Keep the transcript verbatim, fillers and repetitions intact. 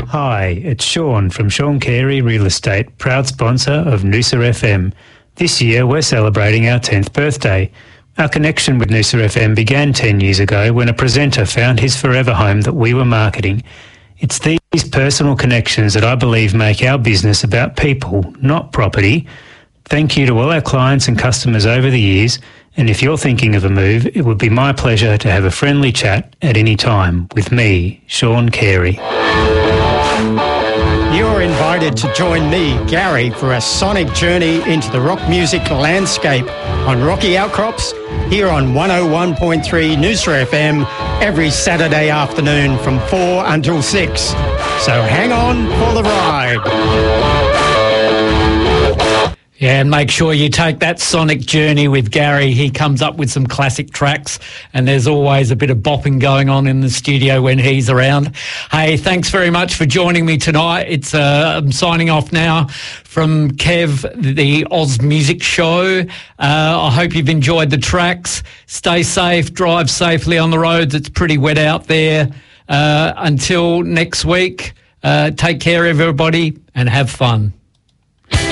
Hi, it's Sean from Sean Carey Real Estate, proud sponsor of Noosa F M. This year we're celebrating our tenth birthday. Our connection with Noosa F M began ten years ago when a presenter found his forever home that we were marketing. It's these personal connections that I believe make our business about people, not property. Thank you to all our clients and customers over the years, and if you're thinking of a move, it would be my pleasure to have a friendly chat at any time with me, Sean Carey. You're invited to join me, Gary, for a sonic journey into the rock music landscape on Rocky Outcrops here on one oh one point three Noosa F M every Saturday afternoon from four until six. So hang on for the ride. Yeah, and make sure you take that sonic journey with Gary. He comes up with some classic tracks, and there's always a bit of bopping going on in the studio when he's around. Hey, thanks very much for joining me tonight. It's uh, I'm signing off now from Kev, the Oz Music Show. Uh, I hope you've enjoyed the tracks. Stay safe, drive safely on the roads. It's pretty wet out there. Uh, until next week, uh, take care, everybody, and have fun.